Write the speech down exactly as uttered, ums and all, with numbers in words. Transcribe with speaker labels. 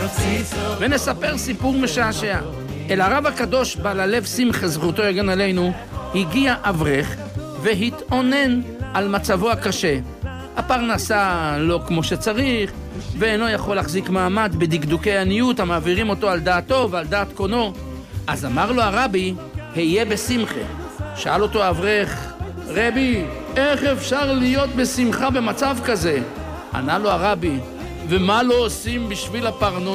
Speaker 1: ונספר סיפור משעשע. אל הרב הקדוש בעל הלב שמחה זכותו יגן עלינו הגיע אברך והתאונן על מצבו הקשה. הפרנסה לא כמו שצריך, ואינו יכול להחזיק מעמד בדקדוקי עניות המעבירים אותו על דעתו ועל דעת קונו. אז אמר לו הרבי, היה בשמחה. שאל אותו האברך, רבי, איך אפשר להיות בשמחה במצב כזה? ענה לו הרבי, ומה לא עושים בשביל הפרנסה?